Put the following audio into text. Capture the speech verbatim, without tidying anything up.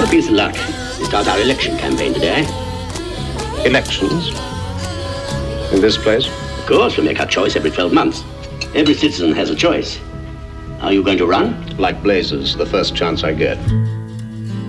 a piece of luck. We start our election campaign today. Elections? In this place? Of course, we make our choice every twelve months. Every citizen has a choice. Are you going to run? Like blazes, the first chance I get.